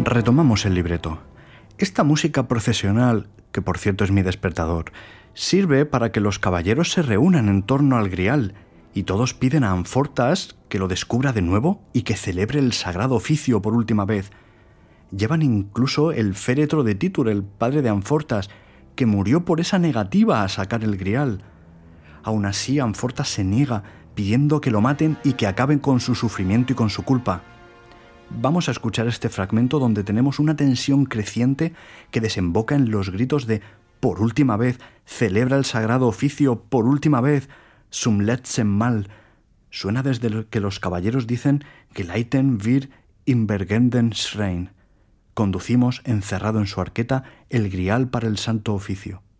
Retomamos el libreto. Esta música procesional, que por cierto es mi despertador, sirve para que los caballeros se reúnan en torno al grial y todos piden a Amfortas que lo descubra de nuevo y que celebre el sagrado oficio por última vez. Llevan incluso el féretro de Títur, el padre de Amfortas, que murió por esa negativa a sacar el grial. Aún así, Amfortas se niega, pidiendo que lo maten y que acaben con su sufrimiento y con su culpa. Vamos a escuchar este fragmento donde tenemos una tensión creciente que desemboca en los gritos de «por última vez, celebra el sagrado oficio, por última vez, zum letzten Mal». Suena desde que los caballeros dicen «geleiten wir im bergenden Schrein». Conducimos, encerrado en su arqueta, el grial para el santo oficio.